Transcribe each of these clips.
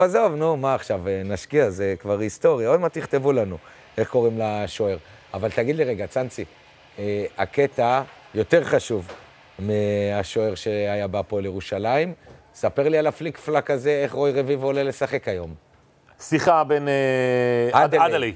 עזוב, נו, מה עכשיו, נשקיע, זה כבר היסטוריה, עוד מה תכתבו לנו, איך קוראים לשוער. אבל תגיד לי רגע, צאנצי, הקטע יותר חשוב מהשוער שהיה בהפועל ירושלים, ספר לי על הפליק פלק הזה, איך רוי רביבו עולה לשחק היום. שיחה בין אדלי.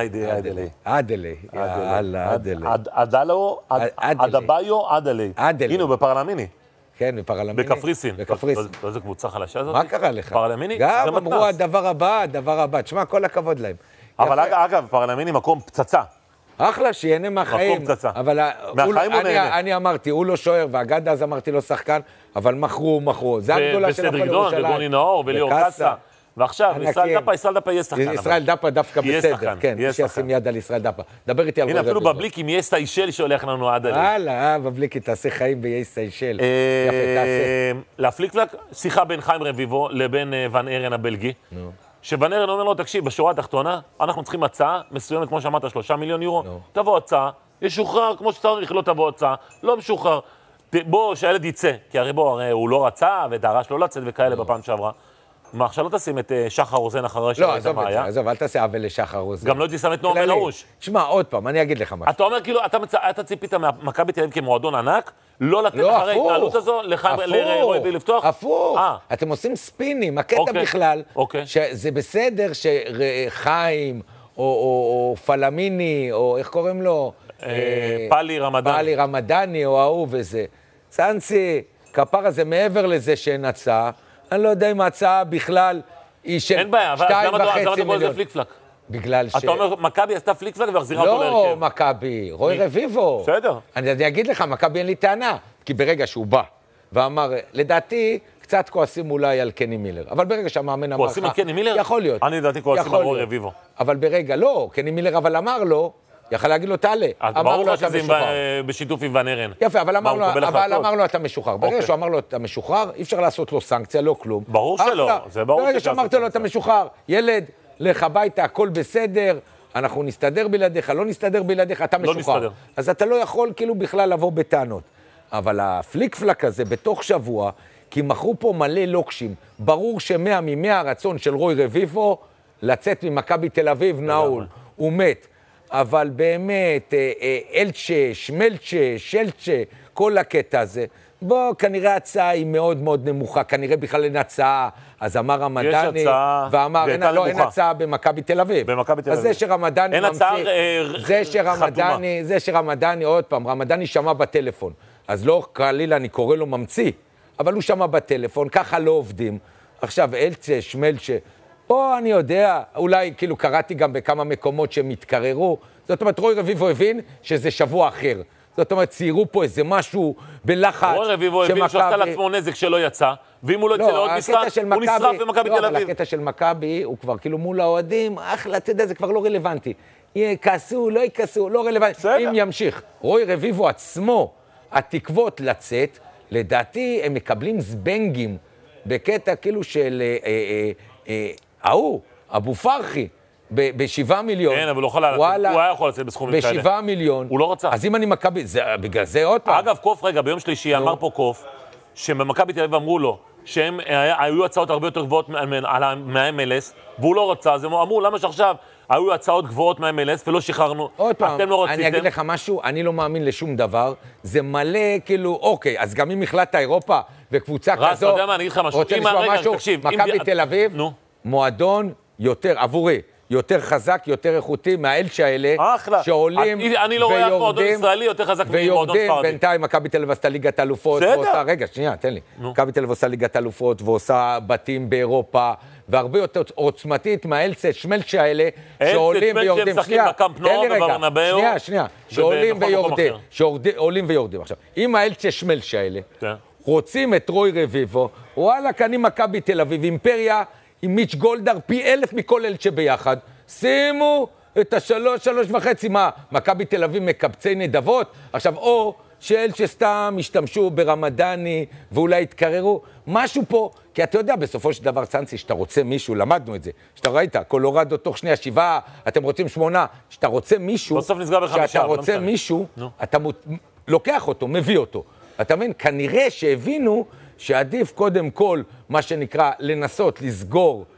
אדלי. יאללה, אדלי. אדלו, אדביו, אדלי. הנה, הוא בפרלמיני. כן, בפרלמיני. בקפריסין. בקפריסין. איזה קבוצה חלשה הזאת? מה קרה לך? פרלמיני? גם אמרו הדבר הבא. תשמע, כל הכבוד להם. אבל אגב, פרלמיני מקום פצצה. אחלה, שיהנה מהחיים. מקום פצצה. מהחיים הוא נהנה. אני אמרתי, הוא לא שוער, והגד אז אמרתי לו שחקן, אבל מכרו. זה הגדולה של הפועל ירושלים. וגוני נאור, וליאור קאסה. ועכשיו, ישראל דפה יהיה שחקן. ישראל דפה דווקא בסדר, כן, שישים יד על ישראל דפה. דבר איתי על רוי רביבו. הנה, אפילו בבליקים יהיה סיישל שהולך לנו עד עלי. הלאה, בבליקי, תעשה חיים ויהיה סיישל. יפה, תעשה. להפליקפלק, שיחה בין חיים רביבו לבין ון ארן הבלגי. שוון ארן אומר לו, תקשיב, בשורה התחתונה, אנחנו צריכים הצעה מסוימת, כמו שאמרת, 3 מיליון יורו. תבוא הצעה, ישוחרר כמו שצריך, לא תבוא הצעה, לא משוחרר. בוא, שהילד יצא, כי הרי הוא לא רצה ודרש לא לצאת וכאלה בפעם שעברה. מה, עכשיו לא תשים את שחר רוזן אחרי שראית מה היה? לא, עזוב, אל תעשה עוול לשחר רוזן. גם לא תשים את נועם בן ארוש. שמע, עוד פעם, אני אגיד לך משהו. אתה אומר כאילו, אתה ציפית ממכבי תל אביב כמועדון ענק, לא לתת אחרי ההתנהלות הזו, לרוי לפתוח? הפוך, אתם עושים ספינים, הקטע בכלל, שזה בסדר שחיים, או פלמיני, או איך קוראים לו? פאלי רמדני, או ההוא וזה. צאנצי, כפרה זה מעבר לזה שאין הצעה, אני לא יודע אם ההצעה בכלל היא של 2.5 מיליון. אין בעיה, אבל למה אתה קורא לזה פליק-פלק? בגלל ש... אתה אומר, מכבי עשתה פליק-פלק והחזירה אותו להרכב. לא, מכבי, רוי רביבו. בסדר. אני אגיד לך, מכבי אין לי טענה, כי ברגע שהוא בא ואמר, לדעתי, קצת כועסים אולי על קני מילר, אבל ברגע שהמאמן אמר לך... כועסים על קני מילר? יכול להיות. אני לדעתי כועסים על רוי רביבו. אבל ברגע, לא, קני מילר אבל אמר לו, יכל להגיד לו, תעלה. אמר לו, אתה משוחרר. בשיתוף עם ון ארן. יפה, אבל אמר לו, אתה משוחרר. ברגע שהוא אמר לו, אתה משוחרר, אי אפשר לעשות לו סנקציה, לא כלום. ברור שלא, זה ברור ברגע שאמרת לו, אתה משוחרר, ילד, לך הביתה, הכל בסדר, אנחנו נסתדר בלעדיך, לא נסתדר בלעדיך, אתה משוחרר. אז אתה לא יכול כאילו בכלל לבוא בטענות. אבל הפליק פלק הזה בתוך שבוע, כי מכרו פה מלא לוקשים, ברור שמאה ממאה הרצון של רוי רביבו, לצאת ממכבי תל אביב נעול, הוא מת. אבל באמת, אלצ'ה, שמלצ'ה, שלצ'ה, כל הקטע הזה, בוא, כנראה הצעה היא מאוד מאוד נמוכה, כנראה בכלל אין הצעה, אז אמר רמדני, ואמר, אין הצעה במכבי תל אביב. במכבי תל אביב. אז זה שרמדני ממציא, זה שרמדני, עוד פעם, רמדני שמע בטלפון, אז לא חלילה, אני קורא לו ממציא, אבל הוא שמע בטלפון, ככה לא עובדים. עכשיו, אלצ'ה, שמלצ'ה, פה אני יודע, אולי כאילו קראתי גם בכמה מקומות שהם התקררו, זאת אומרת, רוי רביבו הבין שזה שבוע אחר. זאת אומרת, ציירו פה איזה משהו בלחץ. רוי רביבו הבין שהוא עשה לעצמו נזק שלא יצא, ואם הוא לא יצא לעוד משחק, הוא נשרף במכבי תל אביב. לא, אבל הקטע של מכבי, הוא כבר כאילו מול האוהדים, אחלה, אתה יודע, זה כבר לא רלוונטי. יכעסו, לא יכעסו, לא רלוונטי. אם ימשיך, רוי רביבו עצמו, התקוות לצאת, לדעתי הם מקבלים זבנגים, בקטע כאילו של... אבו פרחי, ב7 מיליון. כן, אבל הוא היה יכול לצאת בסכומים כאלה. ב7 מיליון. הוא לא רצה. אז אם אני מכבי, בגלל זה עוד פעם. אגב, קוף, רגע, ביום שלישי אמר פה קוף, שבמכבי תל אביב אמרו לו, שהם היו הצעות הרבה יותר גבוהות מה-MLS, והוא לא רצה, אז הם אמרו, למה שעכשיו היו הצעות גבוהות מה-MLS ולא שחררנו, אתם לא רציתם. אני אגיד לך משהו, אני לא מאמין לשום דבר, זה מלא כאילו, אוקיי, אז גם אם החלטת אירופה וקבוצה כזו, אתה יודע מה, אני אגיד לך משהו. רוצה לשמוע משהו, מכבי תל אביב, מועדון יותר, עבורי, יותר חזק, יותר איכותי מהאלצ'ה האלה, שעולים אני לא רואה אף מועדון ישראלי יותר חזק ממועדון ספרדי. בינתיים מכבי תל אביב עשתה ליגת אלופות, רגע, שנייה, תן לי. מכבי תל אביב עושה ליגת אלופות, ועושה בתים באירופה, והרבה יותר עוצמתית מהאלצ'ה, שמלצ'ה האלה, שעולים ויורדים. שנייה, שעולים ויורדים. עכשיו, אם האלצ'ה שמלצ'ה האלה, רוצים את רוי רביבו, וואלה, אני מכבי תל אביב, אימפריה, עם מיץ' גולדהר, פי 1000 מכל אלצ'ה ביחד, שימו את 3.5, מה, מכבי תל אביב מקבצי נדבות? עכשיו, או שאלצ'ה סתם השתמשו ברמדני, ואולי התקררו, משהו פה, כי אתה יודע, בסופו של דבר, צאנצי, שאתה רוצה מישהו, למדנו את זה, שאתה ראית, קולורדו תוך שנייה 7, אתם רוצים 8, שאתה רוצה מישהו, שאתה רוצה מישהו, אתה לוקח אותו, מביא אותו. אתה מבין, כנראה שהבינו שעדיף קודם כל, מה שנקרא, לנסות, לסגור